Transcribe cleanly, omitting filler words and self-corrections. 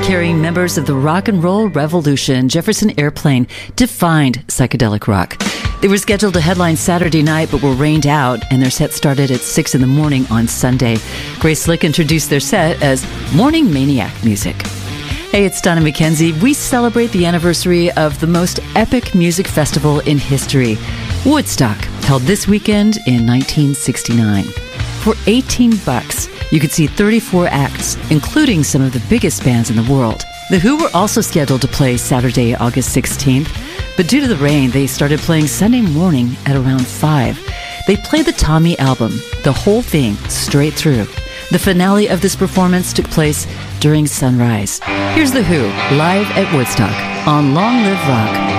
carrying members of the rock and roll revolution, Jefferson Airplane defined psychedelic rock. They were scheduled to headline Saturday night, but were rained out, and their set started at 6 in the morning on Sunday. Grace Slick introduced their set as Morning Maniac music. Hey, it's Donna McKenzie. We celebrate the anniversary of the most epic music festival in history, Woodstock, held this weekend in 1969. For $18, you could see 34 acts, including some of the biggest bands in the world. The Who were also scheduled to play Saturday, August 16th, but due to the rain, they started playing Sunday morning at around 5. They played the Tommy album, the whole thing, straight through. The finale of this performance took place during sunrise. Here's The Who, live at Woodstock on Long Live Rock.